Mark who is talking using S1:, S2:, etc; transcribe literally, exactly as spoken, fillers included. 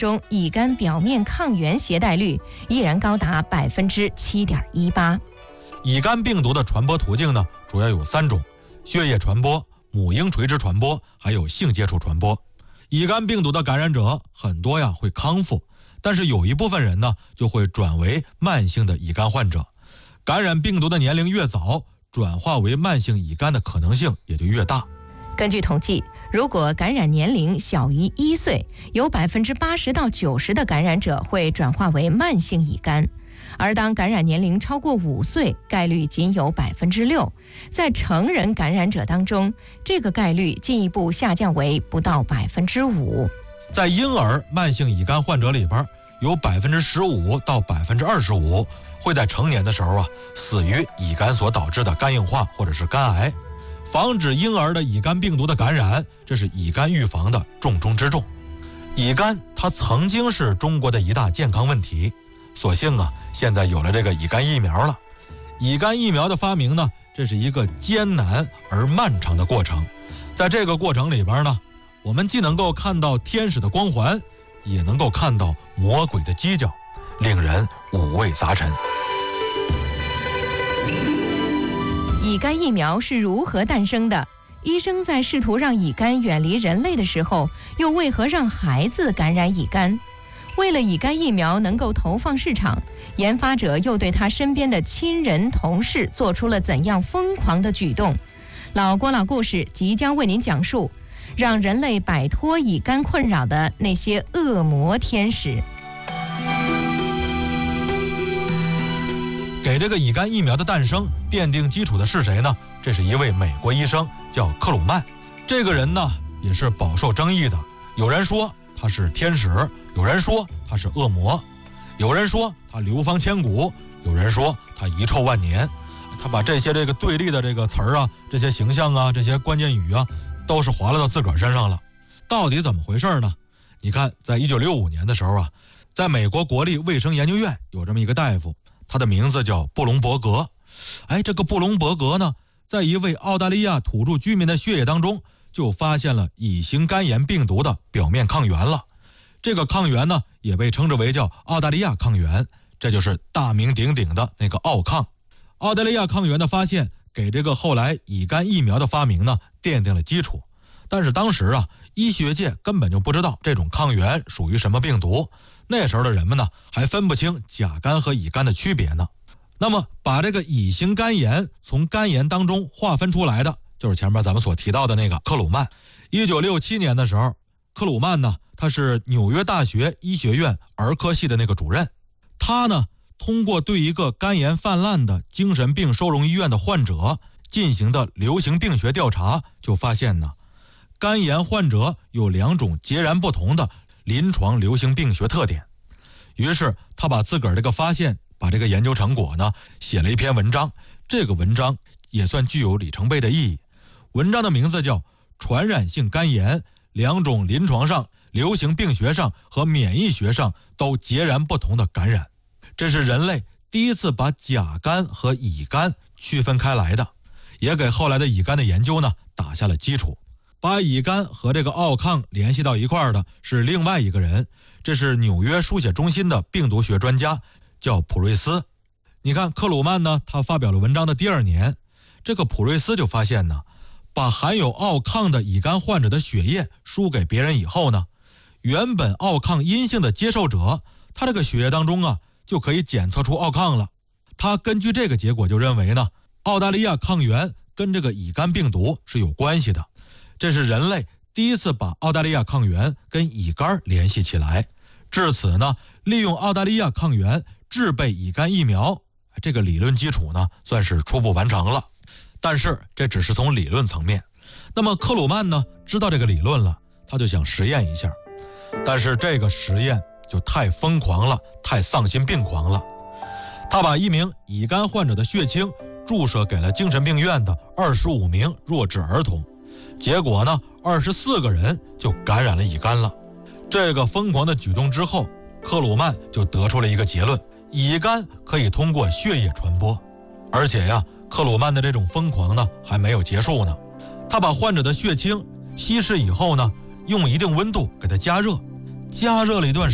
S1: 中，乙肝表面抗原携带率依然高达百分之七点一八。
S2: 乙肝病毒的传播途径呢，主要有三种：血液传播、母婴垂直传播，还有性接触传播。乙肝病毒的感染者很多呀会康复，但是有一部分人呢就会转为慢性的乙肝患者。感染病毒的年龄越早，转化为慢性乙肝的可能性也就越大。
S1: 根据统计，如果感染年龄小于一岁，有百分之八十到九十的感染者会转化为慢性乙肝。而当感染年龄超过五岁，概率仅有百分之六，在成人感染者当中，这个概率进一步下降为不到百分之五。
S2: 在婴儿慢性乙肝患者里边，有百分之十五到百分之二十五会在成年的时候啊死于乙肝所导致的肝硬化或者是肝癌。防止婴儿的乙肝病毒的感染，这是乙肝预防的重中之重。乙肝它曾经是中国的一大健康问题。所幸啊，现在有了这个乙肝疫苗了。乙肝疫苗的发明呢，这是一个艰难而漫长的过程。在这个过程里边呢，我们既能够看到天使的光环，也能够看到魔鬼的犄角，令人五味杂陈。
S1: 乙肝疫苗是如何诞生的？医生在试图让乙肝远离人类的时候，又为何让孩子感染乙肝？为了乙肝疫苗能够投放市场，研发者又对他身边的亲人同事做出了怎样疯狂的举动？老郭老故事即将为您讲述让人类摆脱乙肝困扰的那些恶魔天使。
S2: 给这个乙肝疫苗的诞生奠定基础的是谁呢？这是一位美国医生，叫克鲁曼。这个人呢也是饱受争议的，有人说他是天使，有人说他是恶魔，有人说他流芳千古，有人说他遗臭万年。他把这些这个对立的这个词儿啊，这些形象啊，这些关键语啊，都是划拉到自个儿身上了。到底怎么回事呢？你看，在一九六五年的时候啊，在美国国立卫生研究院有这么一个大夫，他的名字叫布隆伯格。哎，这个布隆伯格呢，在一位澳大利亚土著居民的血液当中，就发现了乙型肝炎病毒的表面抗原了。这个抗原呢，也被称之为叫澳大利亚抗原，这就是大名鼎鼎的那个奥抗。澳大利亚抗原的发现，给这个后来乙肝疫苗的发明呢，奠定了基础。但是当时啊，医学界根本就不知道这种抗原属于什么病毒。那时候的人们呢，还分不清甲肝和乙肝的区别呢。那么，把这个乙型肝炎从肝炎当中划分出来的，就是前面咱们所提到的那个克鲁曼。一九六七年的时候，克鲁曼呢，他是纽约大学医学院儿科系的那个主任。他呢，通过对一个肝炎泛滥的精神病收容医院的患者进行的流行病学调查，就发现呢，肝炎患者有两种截然不同的临床流行病学特点。于是他把自个儿这个发现，把这个研究成果呢，写了一篇文章。这个文章也算具有里程碑的意义。文章的名字叫《传染性肝炎：两种临床上、流行病学上和免疫学上都截然不同的感染》。这是人类第一次把甲肝和乙肝区分开来的，也给后来的乙肝的研究呢打下了基础。把乙肝和这个奥抗联系到一块儿的是另外一个人，这是纽约书写中心的病毒学专家，叫普瑞斯。你看克鲁曼呢，他发表了文章的第二年，这个普瑞斯就发现呢，把含有奥抗的乙肝患者的血液输给别人以后呢，原本奥抗阴性的接受者，他这个血液当中啊就可以检测出奥抗了。他根据这个结果就认为呢，澳大利亚抗原跟这个乙肝病毒是有关系的。这是人类第一次把澳大利亚抗原跟乙肝联系起来。至此呢，利用澳大利亚抗原制备乙肝疫苗，这个理论基础呢算是初步完成了。但是这只是从理论层面。那么克鲁曼呢知道这个理论了，他就想实验一下。但是这个实验就太疯狂了，太丧心病狂了。他把一名乙肝患者的血清注射给了精神病院的二十五名弱智儿童，结果呢，二十四个人就感染了乙肝了。这个疯狂的举动之后，克鲁曼就得出了一个结论：乙肝可以通过血液传播。而且呀，克鲁曼的这种疯狂呢还没有结束呢。他把患者的血清稀释以后呢，用一定温度给它加热，加热了一段时间